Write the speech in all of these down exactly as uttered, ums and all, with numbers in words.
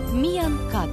Миян кат.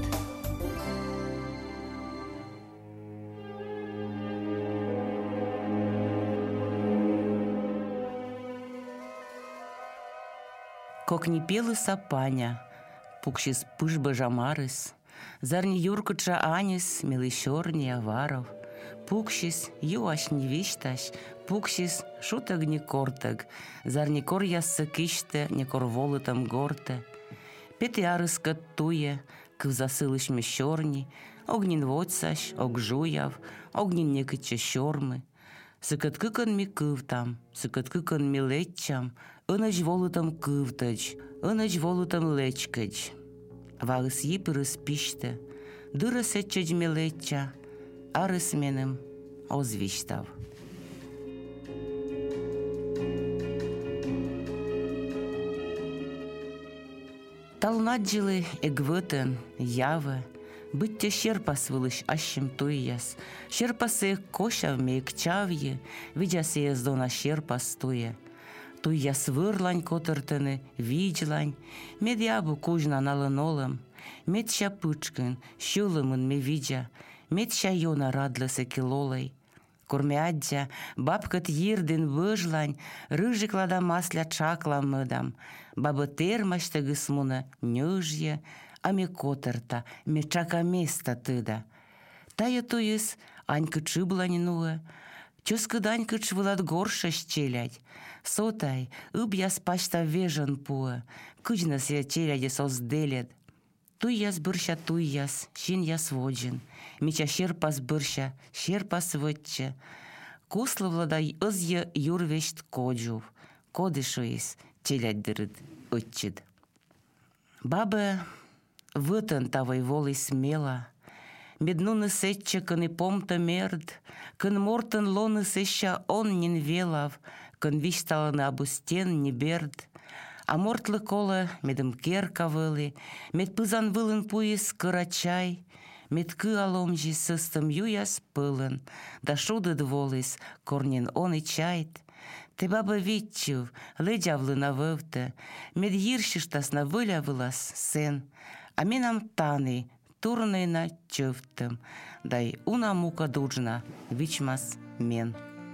Кокни пелы сапаня, пукшис пышба жамарыс, зарни юркуча анис, милый щорни аваров, пукшис юаш не вишташ, пукшис шутаг не кортаг, зарни кор ясса киште, не кор волотам горте, петярыска туе, кыв засылыш ме щорни, огнин водсаш, ог жуяв, огнин некыча щормы, сыкыткыкын ми кывтам, сыкыткыкын ми летчам, ыныч волытам кывтач, ыныч волытам лечкач. Варыс йипырыс пиште, дырыс этчач ми летча, арыс меным озвиштав. Талнаджилы эгвытын, явы, Быття щерпас вылыш ащем туяс, щерпасы кошав мейк чавье, видяс ес дона щерпас туя. Туяс вырлань котыртыны, виджлань, мед ябу кужна налынолым, мед ща пычкын, щулымын ме видя, мед ща йона радлысы килолай. Курмядja, бабкат йирден выжлань, рыжик лада масля чакла мыдам, бабы термашта гысмуна нюжье, а ме котырта, ме чака места тыда. Тая туис Анька чыбланинуы, чускыд Анькыч вылат горша щелядь. Сотай, ыб яс пачта вежен пуы, кыжнас я челяде созделед. Туй яс бырща туй яс, щин яс воджин, меча щерпас бырща, щерпас вытче. Куслы владай ызье юрвешт коджув, кодышуис челядь дырыд ытчыд. Бабы вытын тавай волый смела, меднуны сетче кын и помта мерд, кын мортын лоны сеща он нин велав, кын вишталаны абустен не берд. А мортлы кола медым керка вылы, мед пызан вылын пуис кырачай, мед кы аломжи сыстым юяс пылын, да шудыд волыс корнин он и чайт. Те баба витчув, ледявлы на вывте, мед йирщиштас на выля вылас сен, а менам таны, турны на чывтым, дай уна мука дуджна, вичмас мен.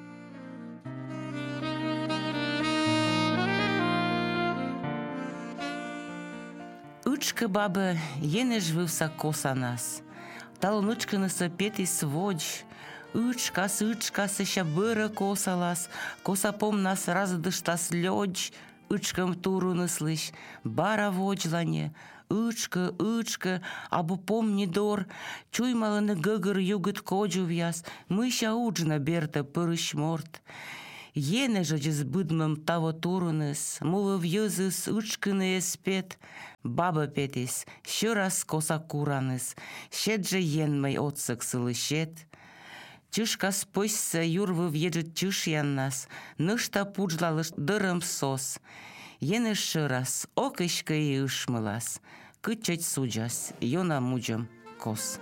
Ычка бабы енеш вывса коса нас, талын ычкынысы пети сводж, ычкас, ычкас еща быра косалас, косапом нас раздыштас лёдж, ычкам туруны слыш, бара воджлане, ычка, ычка, абу помни дор, чуймалыны гыгыр югыт коджу вяз, мыща уджна берта пырыш морт. Ене же с быдмым таво туруныс, мулы вьюзыс ычкыны эспет, баба петис, ще раз коса кураныс, щет же ен мой отсык сылышет. Чышка спойся юрвы въеджет чыш яннас, нышта пуджлалыш дырым сос. Ене ще раз окышка и ышмылас, кычать суджас, йона муджам кос.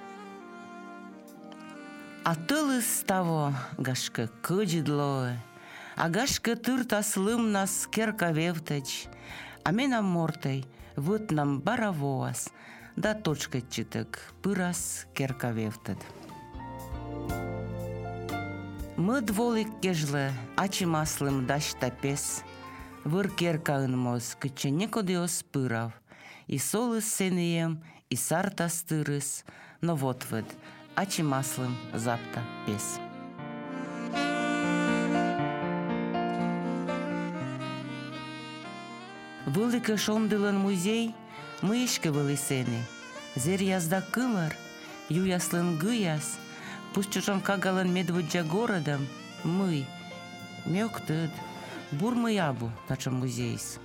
А тылыс таво гашка кыджидлоэ, а гашка тыртас лым нас керка вевтач, а менам мортай вот нам баравоас, да точка читак пырас керка вевтат. Мы дволик кежле, ачи маслым даш тапес, выр керка инмоз, кыча некодиос пырав, и солыс сенеем, и сартас тырыс, но вот вед, ачи маслым запта пес. Вылыка шомдылын музей, мышка вылысены, зер язда кымыр, юяслын гыяс, пусть чужом кагалын медводжа городом, мы, мёктыд, бурмы ябу, начем музейс.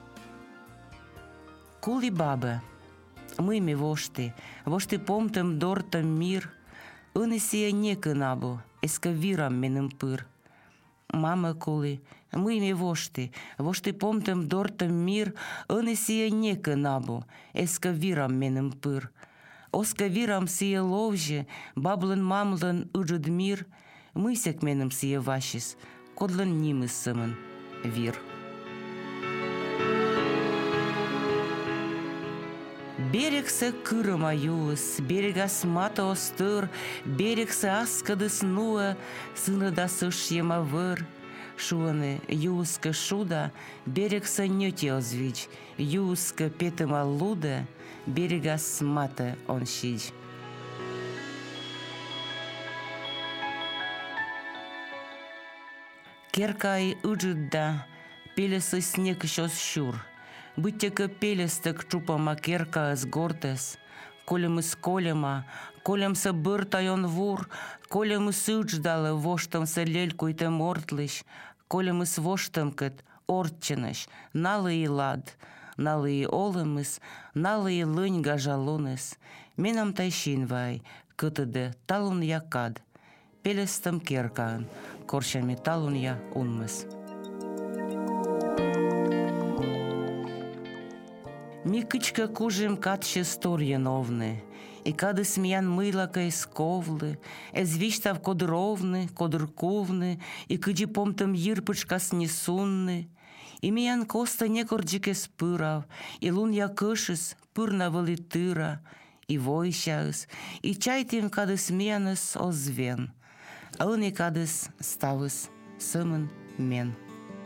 Кули бабы, мы ми вошты, вошты помтем дортом мир, ыны сия некы набу, эска вирам меным пыр. Мама кули, мы ми вошты, вошты помтем дортом мир, ыны сия некы набу, эска вирам меным пыр. Оска вирам сия ловжи, баблын мамлын ыжыд мир, мысек меным сия вашис, кодлын нимысымын вир. Берегсе кырыма юыс, берегас мата остыр, берегсе аскады снуа, сыны да сыш ема выр. Шуаны юска шуда, берегса нёти озвич, юска петыма луда, берегас мата он щидь. Керкай ыджыдда, пелесы снег щос щур. Быттека пелестек чупама керка с гортес. Колемыс колема, колемса быр тайон вур, колемыс ыдждалы воштамса лелькуйте мортлыш, колемыс воштамкет ортчыныш, налы и лад, налы и олымыс, налы и лынь гажалуныс. Менам тайшин вай, кытыды талун якад, пелестам керкаан, коршами талун я унмыс. Ми кычка кужим катше сторje новне, і кади сміян милака із ковли, ез віштав кодровни, кодыркувни, і киджі помтам їрпичка снісунни, і міян коста некорджике спирав, і лун я кишис пирна велитира, і войщаус, і чайтим кадис міянис озвен, а он і кадис ставис симен мен.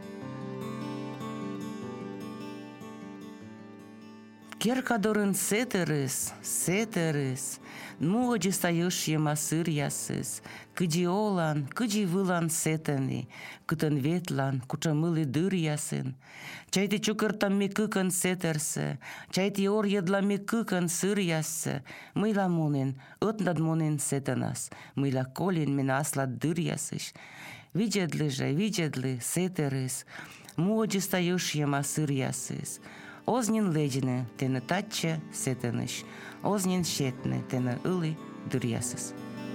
Керкадорын сетерис, сетерис, ну стаешь ема сырьясыс, кыджи олан, кыджи вылан сетени, кытын ветлан, кучамылы дырьясын. Чайты чукыртам мекыкын сетерсе, чайты ор едла мекыкын сырьясы, мыйла мунин, ытнад мунин сетенас, мыйла колин мен аслад дырьясыш. Виджедлы же, виджедлы, сетерис, муоджи стаешь ема сырьясыс. Ознин ледine tene tatche setenish, oznин щетне tene ыли дырьясыс.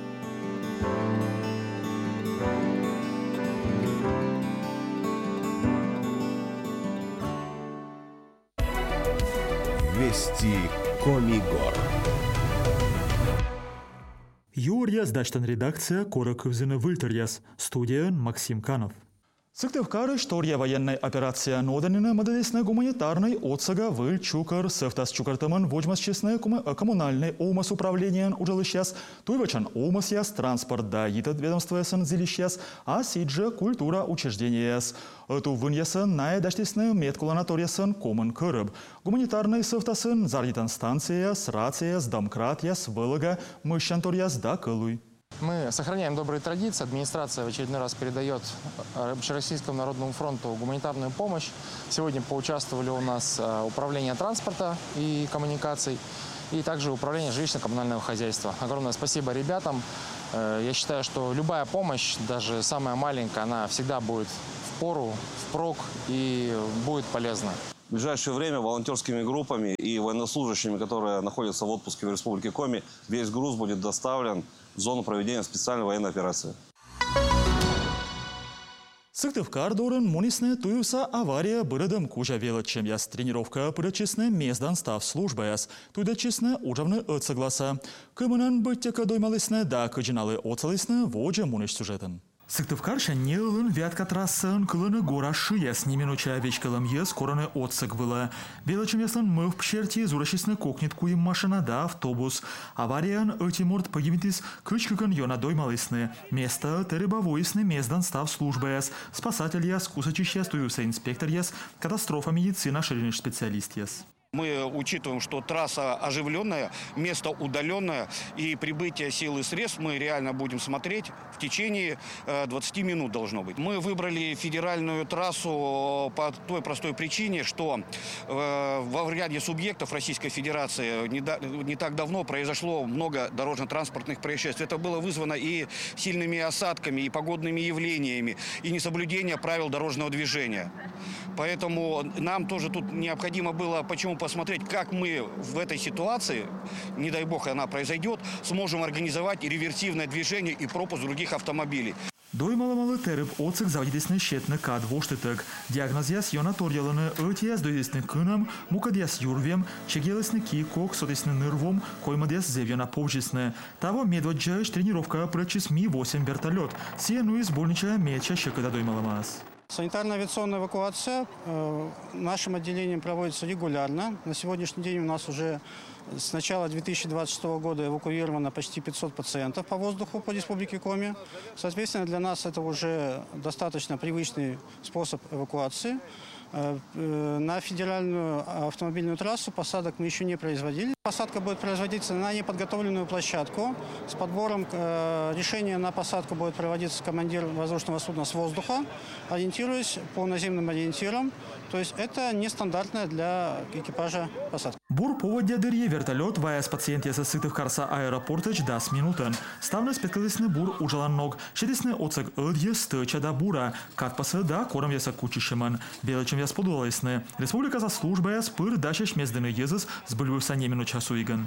Вести Комигор. Юрьяс дачтан редакция Коракывзина Выльтерьяс. Студия Максим Канов. Сыктывкар штория военной операция Ноденина мададесна гуманитарной отсага выль чукар севтас чукартаман вожмас честная коммунальной омас управлением ужилищас, туйвачан омас яс транспорт да йитат ведомствоясан зилищас, а сиджа культура учрежденияс. Эту выньясан наедаштесная медкуланаториясан комын кырыб. Гуманитарный севтасын заритан станцияс, рацияс, домкратияс, вылага, мыщанторияс да кылуй. Мы сохраняем добрые традиции. Администрация в очередной раз передает Общероссийскому народному фронту гуманитарную помощь. Сегодня поучаствовали у нас управление транспорта и коммуникаций, и также управление жилищно-коммунального хозяйства. Огромное спасибо ребятам. Я считаю, что любая помощь, даже самая маленькая, она всегда будет в пору, впрок и будет полезна. В ближайшее время волонтерскими группами и военнослужащими, которые находятся в отпуске в Республике Коми, весь груз будет доставлен в зону проведения специальной военной операции. Сыктывкар дорын мунисне туюса авария бырыдым кужа велычем яс тренировка пырычесне мездан став службаяс. Туйда чесне ужавны отсогласа. Кымынан быттека доймалысне да кыжиналы отсалысне вожа муниш сюжетын. Сыктывкарша нелын вятка трассын кылыны гора шияс неминуча вечкалым ес короны отсык было. Велычем яслын мыв пшерти зурашисны кокнет куим машина да автобус. Авариян öтимурт погибитис кычкыкын йона доймалысны. Место теребовойсны мездан став службаяс. Спасатель яс, кусачищ яс, туюса инспектор яс, катастрофа медицина шириниш специалист яс. Мы учитываем, что трасса оживленная, место удаленное, и прибытие сил и средств мы реально будем смотреть в течение двадцати минут должно быть. Мы выбрали федеральную трассу по той простой причине, что во ряде субъектов Российской Федерации не так давно произошло много дорожно-транспортных происшествий. Это было вызвано и сильными осадками, и погодными явлениями, и несоблюдением правил дорожного движения. Поэтому нам тоже тут необходимо было почему посмотреть, как мы в этой ситуации, не дай бог она произойдет, сможем организовать и реверсивное движение и пропуск других автомобилей. Доймаламалы теріп отсық завдесіне шетні кад воштытык. Диагнозияс йонаториялыны өтияс дойдесні кынам, мукадияс юрвем, чегелесні ки кок сотесні нырвом, коймадияс зевьяна повжесні. Того медваджаеш тренировка прочис Ми восемь вертолет. Сия ну из больничая меча щекада доймаламас. Санитарно-авиационная эвакуация э, нашим отделением проводится регулярно. На сегодняшний день у нас уже с начала две тысячи двадцать шестого года эвакуировано почти пятьсот пациентов по воздуху по Республике Коми. Соответственно, для нас это уже достаточно привычный способ эвакуации. На федеральную автомобильную трассу посадок мы еще не производили. Посадка будет производиться на неподготовленную площадку. С подбором решения на посадку будет проводиться командир воздушного судна с воздуха, ориентируясь по наземным ориентирам. То есть это нестандартная для экипажа посадка. Бур поводдядыр вертолет ваяс пациент яса сытых карса аэропортыч дас минутын. Ставны спеткалысны бур ужаланног. Шедесны оцек ödje стыча да бура. Катпасы да кором яса кучишеман. Белочем яс подулайсны. Республика за службая спыр дачеш мездыны езыс с бульвюса немину часу иган.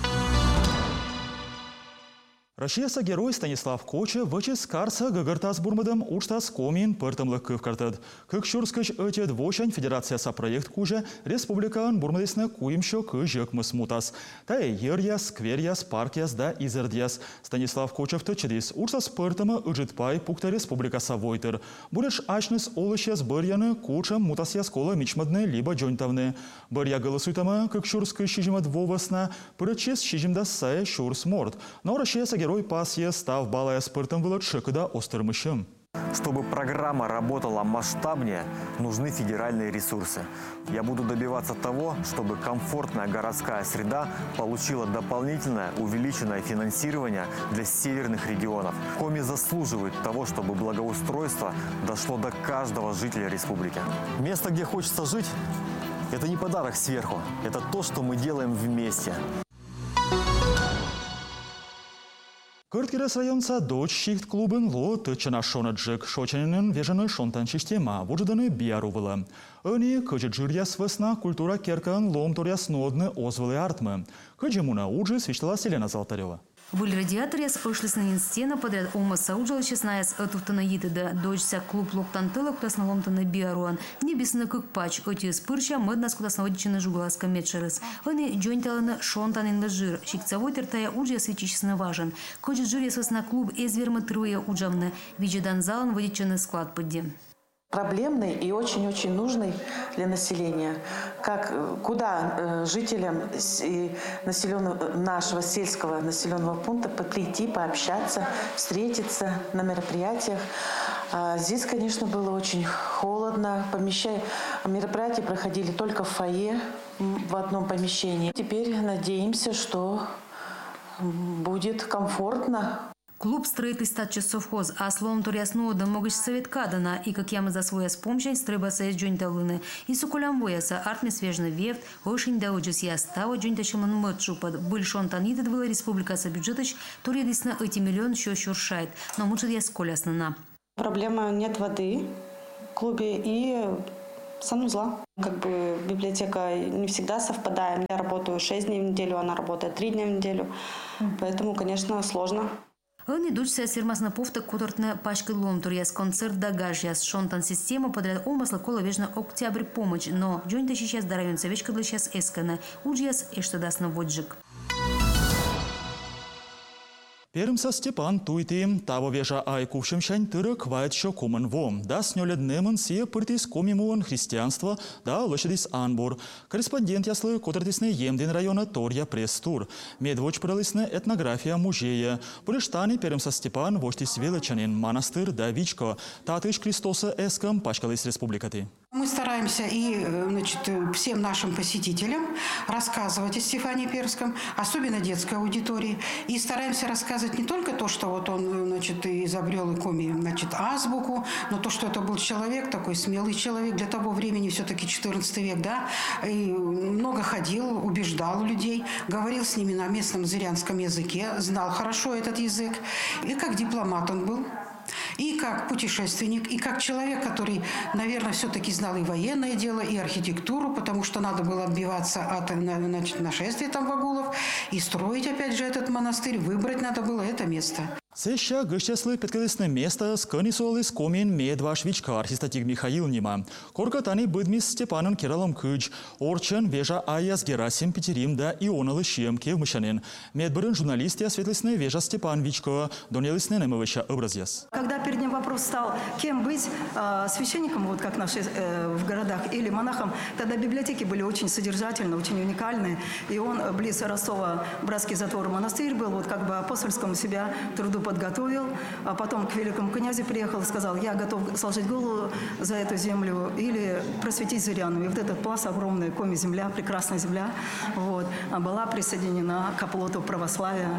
Рашияса герой Станислав Коча вычес карса гагарта с бурмадом учтас комин пыртымлык кывкартыд. Кык шурскыч өтед вошань федерацияса проект кужа республикан бурмадесны куимшо кыжык мысмутас. Тае еряс, скверяс, паркяс да изердяс. Станислав Кочев тычедис учтас пыртымы ыжытпай пукта республикаса войтыр. Буреш ачныс олышяс бырьяны кучам мутасяс кола мичмадны либо джонтавны. Бырья голосуйтамы кык шурскыч шижимад вовасна пырычес шижимдас сая шурс морд. Но Рашияса герой пасье став балая спыртом вылотши, когда остермышем. Чтобы программа работала масштабнее, нужны федеральные ресурсы. Я буду добиваться того, чтобы комфортная городская среда получила дополнительное увеличенное финансирование для северных регионов. Коми заслуживает того, чтобы благоустройство дошло до каждого жителя республики. Место, где хочется жить, это не подарок сверху, это то, что мы делаем вместе. Кырткерес районца дочь шихт клубын ло тычына шонаджик, шочанын вежаны шонтан система, вужданы биарувыла. Они кычы джирьяс весна культура керкан лом торяс нодны озвылы артмы. Кычымуна уджи свечтала Селена Золотарева. Выль радиаторяс ошлыснын стена подряд ума сауджал честнаяс отуфтана йитыда дочься клуб локтантылык тасноломтаны биаруан небесны кык пач оти спырча мыднас кутасноводичаны жугаласка медшерыс. Они джойнталаны шонтанын жир. Шикцевой тертая уджия свечичесно важен. Кочет жир ясвас на клуб эзвермы трое уджавны. Виджедан залан водичаны склад подди. Проблемный и очень-очень нужный для населения. Как, куда э, жителям населенного, нашего сельского населенного пункта прийти, пообщаться, встретиться на мероприятиях. А здесь, конечно, было очень холодно. Помещай... Мероприятия проходили только в фойе, в одном помещении. Теперь надеемся, что будет комфортно. Клуб строит стат часов хоз, а словом турясного да могыч совет кадана, и как яма за своя спомчань стребаса из джойнта лыны. И сукулям вояса артме свежно вевт, ошень да уджис я става джойнта шаман мытшу под большон танидет была республика со бюджеточ, турядисна эти миллион еще шуршает, но мучит я сколясна на. Проблема нет воды в клубе и санузла. Как бы библиотека не всегда совпадает. Я работаю шесть дней в неделю, она работает три дня в неделю, поэтому, конечно, сложно. Он идущая сирмасна повта кутортна пачка лом турьяс концерт да гажьяс шонтан система подряд омасла кола вежна октябрь помощь, но джойнта сейчас да район совечка для сейчас эскана уджьяс и что даст на воджик. Пермса Степан туйти, таво вежа ай кувшимшань тырык вайт шо кумын вом, да снёлед немын сие пыртис комимуан христианство, да лошадис анбур. Корреспондент яслы котертисны емден района Торья пресс-тур. Медвоч пролисны этнография музея. Пырыштани Пермса Степан воштис величанин монастырь да вичко, татыш Христоса эском пачкалис республикаты. Мы стараемся и, значит, всем нашим посетителям рассказывать о Стефане Пермском, особенно детской аудитории. И стараемся рассказывать не только то, что вот он, значит, изобрел и Коми, значит, азбуку, но то, что это был человек, такой смелый человек для того времени, все-таки четырнадцатый век, да, и много ходил, убеждал людей, говорил с ними на местном зырянском языке, знал хорошо этот язык. И как дипломат он был. И как путешественник, и как человек, который, наверное, все-таки знал и военное дело, и архитектуру, потому что надо было отбиваться от, значит, нашествия там вагулов и строить, опять же, этот монастырь. Выбрать надо было это место. Сеща гыщеслы петкелесне место с конисолис комин медва швичкар хистатиг Михаил Нима. Коркатани быдмис Степанан Киралом Кыч, Орчен вежа Аяс Герасим Петерим да Ионалы Шем Кевмышанин. Медбырын журналист я светлесне вежа Степан Вичко, донелесне немовища образец. Когда перед ним вопрос стал, кем быть, э, священником, вот как наши э, в городах, или монахом, тогда библиотеки были очень содержательны, очень уникальны. И он близ Ростова, братский затвор монастырь был, вот как бы апостольскому себя труду подготовил, а потом к великому князю приехал и сказал, я готов сложить голову за эту землю или просветить зыряну. И вот этот пласт, огромная коми-земля, прекрасная земля, вот, была присоединена к оплоту православия.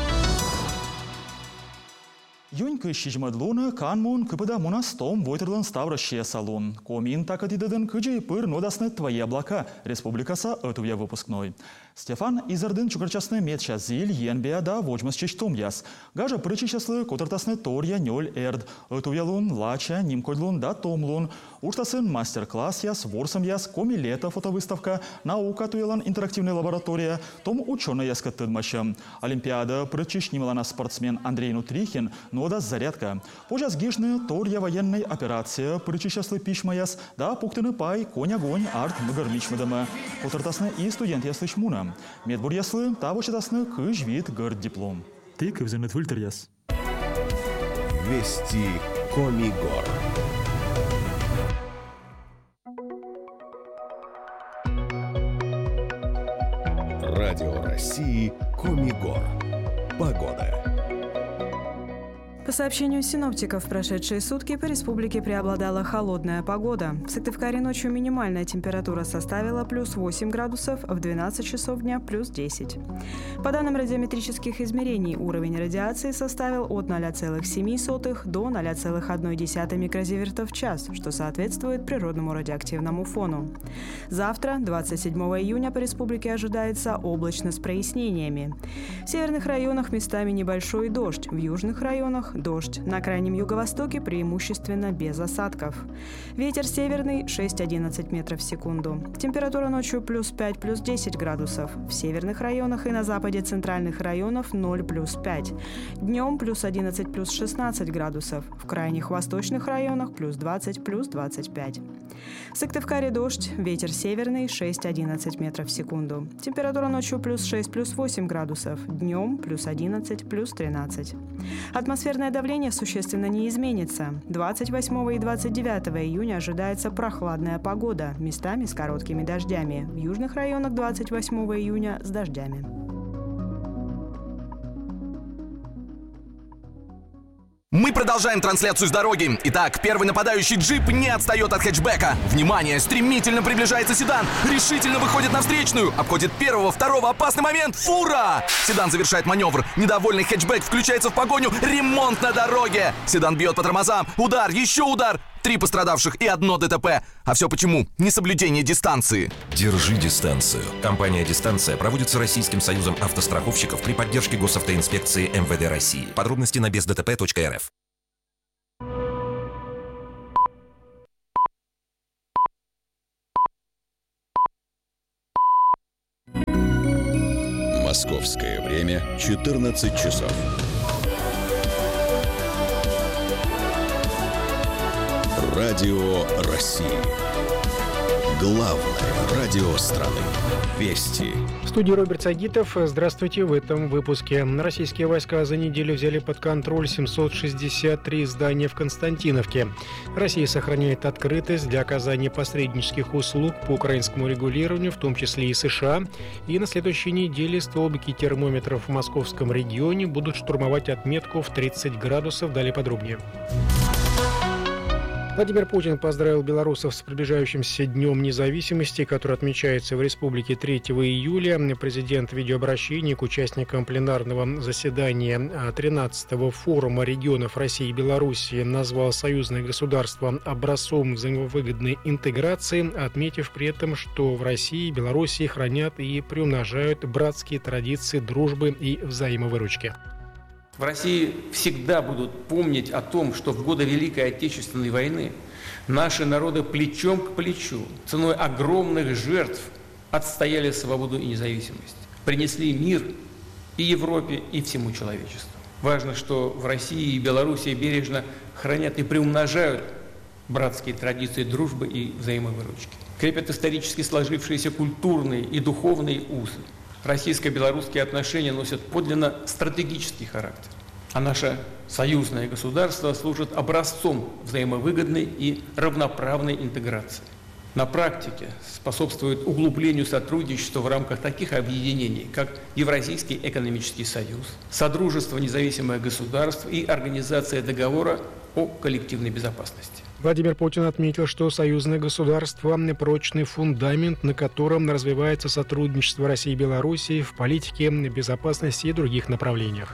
Юнька шижмадлуна канмун кыпыда мунастом войтерлан ставращия салон. Комин такатидадын кыджи пыр нодасны твои облака. Республикаса отувья выпускной. Стефан изардын чукарчасны медча зиль енбея да вожмас чештом яс. Гажа прычищаслы котартасны торья нёль эрд. Отувьялун лача нимкодлун да томлун. Уштасын мастер-класс яс, ворсом яс, коми лето фотовыставка, наука туялан интерактивная лаборатория, том ученый яска тыдмаща. Олимпиада прычищ немалана спортсмен Андрей Нутрихин, нода зарядка. Почас гишны торья военной операция, прычищаслы пишма яс, да пуктыны пай, конь-огонь, арт мыгырмичмадама. Котартасны и студент яслы шмуна. Медбур яслы, таво читасны кыж вид гырд диплом. Ты кывзенет выльтер яс. Вести Комигор. Радио России Комигор. Погода. По сообщению синоптиков, в прошедшие сутки по республике преобладала холодная погода. В Сыктывкаре ночью минимальная температура составила плюс восемь градусов, в двенадцать часов дня плюс десять. По данным радиометрических измерений, уровень радиации составил от ноль целых семь десятых до ноль целых одна десятая микрозиверта в час, что соответствует природному радиоактивному фону. Завтра, двадцать седьмого июня, по республике ожидается облачно с прояснениями. В северных районах местами небольшой дождь, в южных районах дождь. На крайнем юго-востоке преимущественно без осадков. Ветер северный шесть-одиннадцать метров в секунду. Температура ночью плюс пять, плюс десять градусов. В северных районах и на западе центральных районов ноль, плюс пять. Днем плюс одиннадцать, плюс шестнадцать градусов. В крайних восточных районах плюс двадцать, плюс двадцать пять. В Сыктывкаре дождь. Ветер северный шесть-одиннадцать метров в секунду. Температура ночью плюс шесть, плюс восемь градусов. Днем плюс одиннадцать, плюс тринадцать. Атмосферное давление существенно не изменится. двадцать восьмого и двадцать девятого июня ожидается прохладная погода, местами с короткими дождями. В южных районах двадцать восьмого июня с дождями. Мы продолжаем трансляцию с дороги. Итак, первый нападающий джип не отстает от хэтчбека. Внимание, стремительно приближается седан. Решительно выходит на встречную. Обходит первого, второго. Опасный момент. Фура! Седан завершает маневр. Недовольный хэтчбек включается в погоню. Ремонт на дороге. Седан бьет по тормозам. Удар, еще удар. Три пострадавших и одно ДТП. А все почему? Несоблюдение дистанции. Держи дистанцию. Компания «Дистанция» проводится Российским союзом автостраховщиков при поддержке госавтоинспекции эм вэ дэ России. Подробности на без дэ тэ пэ точка эр эф. Московское время четырнадцать часов. Радио России. Главное радио страны. Вести. В студии Роберт Сагитов. Здравствуйте. В этом выпуске. Российские войска за неделю взяли под контроль семьсот шестьдесят три здания в Константиновке. Россия сохраняет открытость для оказания посреднических услуг по украинскому регулированию, в том числе и США. И на следующей неделе столбики термометров в московском регионе будут штурмовать отметку в тридцать градусов. Далее подробнее. Владимир Путин поздравил белорусов с приближающимся Днем независимости, который отмечается в республике третьего июля. Президент в видеообращении к участникам пленарного заседания тринадцатого форума регионов России и Беларуси назвал союзное государство образцом взаимовыгодной интеграции, отметив при этом, что в России и Беларуси хранят и приумножают братские традиции дружбы и взаимовыручки. В России всегда будут помнить о том, что в годы Великой Отечественной войны наши народы плечом к плечу, ценой огромных жертв, отстояли свободу и независимость, принесли мир и Европе, и всему человечеству. Важно, что в России и Белоруссии бережно хранят и приумножают братские традиции дружбы и взаимовыручки. Крепят исторически сложившиеся культурные и духовные узы. Российско-белорусские отношения носят подлинно стратегический характер. А наше союзное государство служит образцом взаимовыгодной и равноправной интеграции. На практике способствует углублению сотрудничества в рамках таких объединений, как Евразийский экономический союз, Содружество независимых государств и Организация договора о коллективной безопасности. Владимир Путин отметил, что союзное государство – прочный фундамент, на котором развивается сотрудничество России и Белоруссии в политике, безопасности и других направлениях.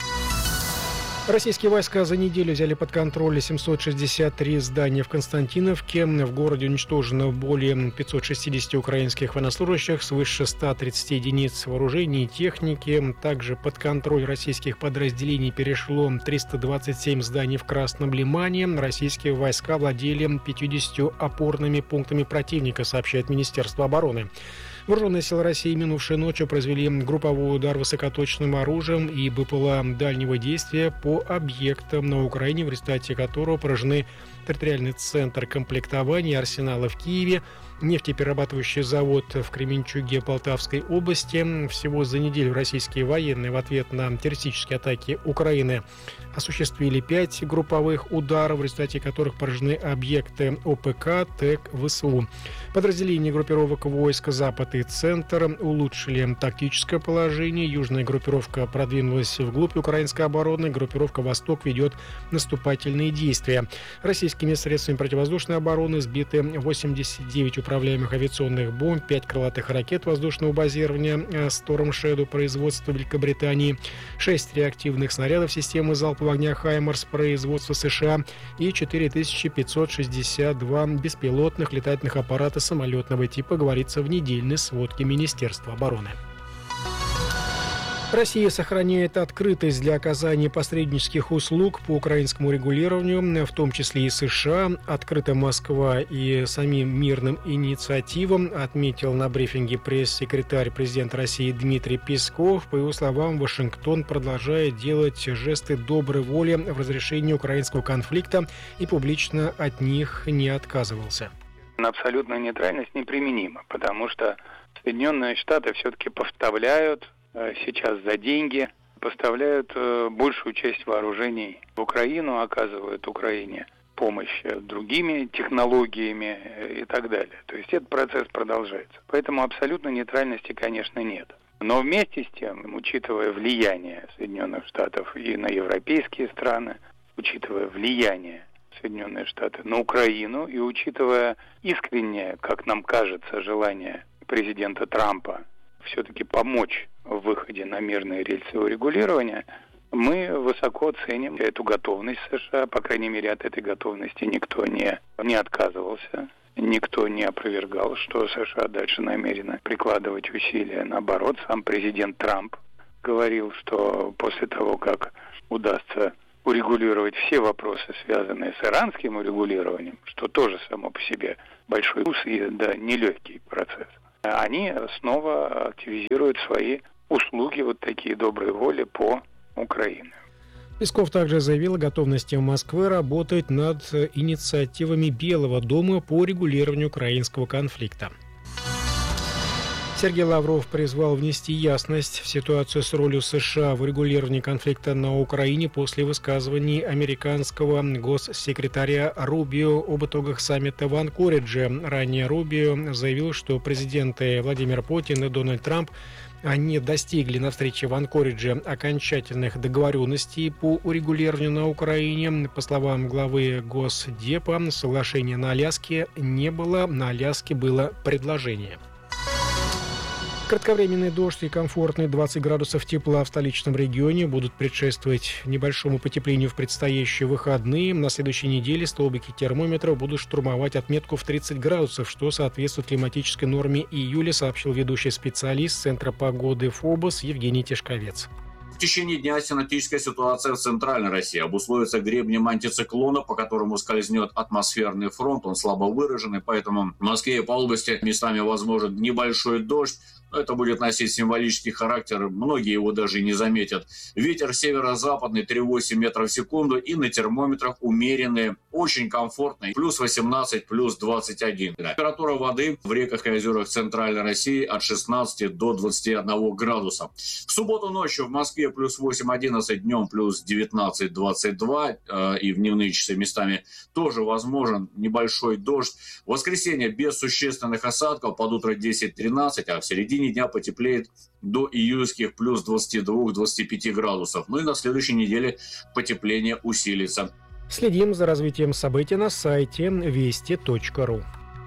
Российские войска за неделю взяли под контроль семьсот шестьдесят три здания в Константиновке. В городе уничтожено более пятьсот шестьдесят украинских военнослужащих, свыше ста тридцати единиц вооружений и техники. Также под контроль российских подразделений перешло триста двадцать семь зданий в Красном Лимане. Российские войска владели пятьюдесятью опорными пунктами противника, сообщает Министерство обороны. Вооруженные силы России минувшей ночью произвели групповой удар высокоточным оружием и БПЛА дальнего действия по объектам на Украине, в результате которого поражены территориальный центр комплектования и арсенала в Киеве, нефтеперерабатывающий завод в Кременчуге Полтавской области. Всего за неделю российские военные в ответ на террористические атаки Украины осуществили пять групповых ударов, в результате которых поражены объекты ОПК, ТЭК, ВСУ. Подразделения группировок войск «Запад» и «Центр» улучшили тактическое положение. Южная группировка продвинулась вглубь украинской обороны. Группировка «Восток» ведет наступательные действия. Российскими средствами противовоздушной обороны сбиты восемьдесят девять управляемых авиационных бомб, пять крылатых ракет воздушного базирования Storm Shadow производства Великобритании, шесть реактивных снарядов системы залпового огня «Хаймарс» производства США и четыре тысячи пятьсот шестьдесят два беспилотных летательных аппарата самолетного типа, говорится в недельной сводке Министерства обороны. Россия сохраняет открытость для оказания посреднических услуг по украинскому регулированию, в том числе и США. Открыта Москва и самим мирным инициативам, отметил на брифинге пресс-секретарь президента России Дмитрий Песков. По его словам, Вашингтон продолжает делать жесты доброй воли в разрешении украинского конфликта и публично от них не отказывался. Абсолютная нейтральность неприменима, потому что Соединенные Штаты все-таки поставляют сейчас за деньги, поставляют большую часть вооружений в Украину, оказывают Украине помощь другими технологиями и так далее. То есть этот процесс продолжается. Поэтому абсолютной нейтральности, конечно, нет. Но вместе с тем, учитывая влияние Соединенных Штатов и на европейские страны, учитывая влияние Соединенных Штатов на Украину и учитывая искреннее, как нам кажется, желание президента Трампа все-таки помочь в выходе на мирные рельсы урегулирования, мы высоко ценим эту готовность США. По крайней мере, от этой готовности никто не, не отказывался, никто не опровергал, что США дальше намерены прикладывать усилия. Наоборот, сам президент Трамп говорил, что после того, как удастся урегулировать все вопросы, связанные с иранским урегулированием, что тоже само по себе большой ус и да, нелегкий процесс, они снова активизируют свои услуги, вот такие доброй воли по Украине. Песков также заявил о готовности Москвы работать над инициативами Белого дома по регулированию украинского конфликта. Сергей Лавров призвал внести ясность в ситуацию с ролью США в урегулировании конфликта на Украине после высказываний американского госсекретаря Рубио об итогах саммита в Анкоридже. Ранее Рубио заявил, что президенты Владимир Путин и Дональд Трамп они достигли на встрече в Анкоридже окончательных договоренностей по урегулированию на Украине. По словам главы Госдепа, соглашения на Аляске не было, на Аляске было предложение. Кратковременный дождь и комфортные двадцать градусов тепла в столичном регионе будут предшествовать небольшому потеплению в предстоящие выходные. На следующей неделе столбики термометров будут штурмовать отметку в тридцать градусов, что соответствует климатической норме июля, сообщил ведущий специалист Центра погоды ФОБОС Евгений Тишковец. В течение дня синоптическая ситуация в центральной России обусловится гребнем антициклона, по которому скользнет атмосферный фронт. Он слабо выраженный, поэтому в Москве и по области местами возможен небольшой дождь. Это будет носить символический характер, многие его даже не заметят. Ветер северо-западный три целых восемь десятых метров в секунду и на термометрах умеренные, очень комфортные, плюс восемнадцать, плюс двадцать один. Температура воды в реках и озерах Центральной России от шестнадцати до двадцати одного градуса. В субботу ночью в Москве плюс восемь одиннадцать, днем плюс девятнадцать двадцать два, э, и в дневные часы местами тоже возможен небольшой дождь. В воскресенье без существенных осадков, под утро десять тринадцать, а в середине дня потеплеет до июльских плюс двадцати двух — двадцати пяти градусов. Ну и на следующей неделе потепление усилится. Следим за развитием событий на сайте вести точка ру.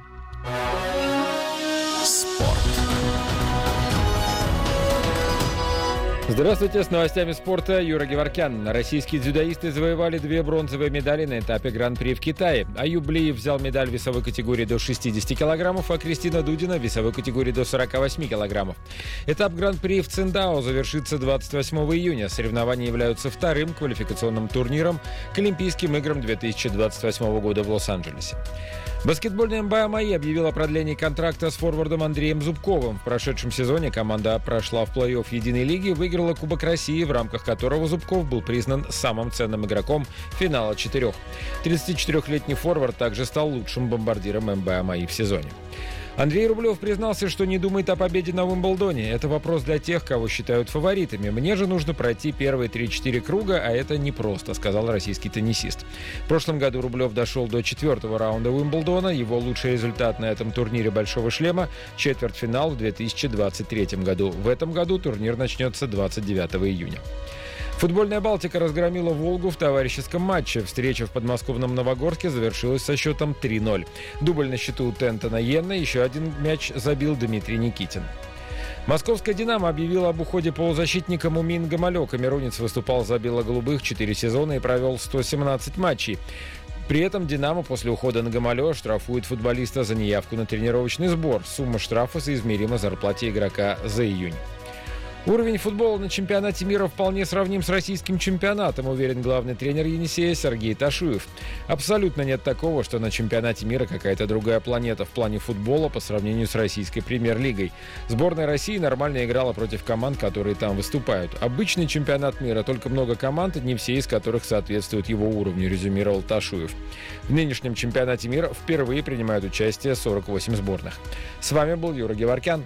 Здравствуйте, с новостями спорта Юра Геворкян. Российские дзюдоисты завоевали две бронзовые медали на этапе Гран-при в Китае. Аюб Блиев взял медаль в весовой категории до шестидесяти килограммов, а Кристина Дудина в весовой категории до сорока восьми килограммов. Этап Гран-при в Циндао завершится двадцать восьмого июня. Соревнования являются вторым квалификационным турниром к Олимпийским играм две тысячи двадцать восьмого года в Лос-Анджелесе. Баскетбольная эн бэ а МАИ объявила о продлении контракта с форвардом Андреем Зубковым. В прошедшем сезоне команда прошла в плей-офф Единой лиги, выиграла Кубок России, в рамках которого Зубков был признан самым ценным игроком финала четырех. тридцатичетырехлетний форвард также стал лучшим бомбардиром эн бэ а МАИ в сезоне. Андрей Рублев признался, что не думает о победе на Уимблдоне. Это вопрос для тех, кого считают фаворитами. «Мне же нужно пройти первые три-четыре круга, а это непросто», — сказал российский теннисист. В прошлом году Рублев дошел до четвертого раунда Уимблдона. Его лучший результат на этом турнире «Большого шлема» — четвертьфинал в две тысячи двадцать третьем году. В этом году турнир начнется двадцать девятого июня. Футбольная «Балтика» разгромила «Волгу» в товарищеском матче. Встреча в подмосковном Новогорске завершилась со счетом три ноль. Дубль на счету у Тентона Йенна, еще один мяч забил Дмитрий Никитин. Московская «Динамо» объявила об уходе полузащитника Мумин Гамалё. Камерунец выступал за бело-голубых четыре сезона и провел сто семнадцать матчей. При этом «Динамо» после ухода на Гамалё штрафует футболиста за неявку на тренировочный сбор. Сумма штрафа соизмерима зарплате игрока за июнь. Уровень футбола на чемпионате мира вполне сравним с российским чемпионатом, уверен главный тренер «Енисея» Сергей Ташуев. Абсолютно нет такого, что на чемпионате мира какая-то другая планета в плане футбола по сравнению с российской премьер-лигой. Сборная России нормально играла против команд, которые там выступают. Обычный чемпионат мира, только много команд, не все из которых соответствуют его уровню, резюмировал Ташуев. В нынешнем чемпионате мира впервые принимают участие сорок восемь сборных. С вами был Юра Геворкян.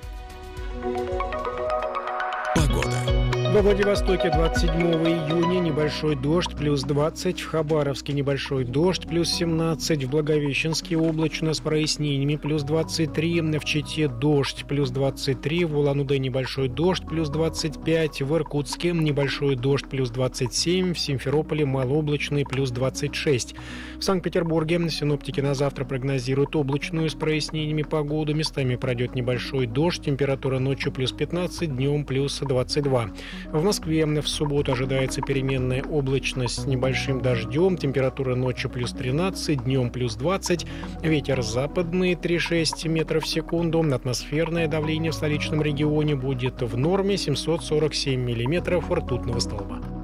Во Владивостоке двадцать седьмого июня небольшой дождь, плюс двадцать. В Хабаровске небольшой дождь, плюс семнадцать. В Благовещенске облачно с прояснениями, плюс двадцать три. В Чите дождь, плюс двадцать три. В Улан-Удэ небольшой дождь, плюс двадцать пять. В Иркутске небольшой дождь, плюс двадцать семь. В Симферополе малооблачный, плюс двадцать шесть. В Санкт-Петербурге синоптики на завтра прогнозируют облачную с прояснениями погоду. Местами пройдет небольшой дождь. Температура ночью плюс пятнадцать, днем плюс двадцать два. В Москве в субботу ожидается переменная облачность с небольшим дождем. Температура ночью плюс тринадцать, днем плюс двадцать. Ветер западный три целых шесть десятых метров в секунду. Атмосферное давление в столичном регионе будет в норме семьсот сорок семь миллиметров ртутного столба.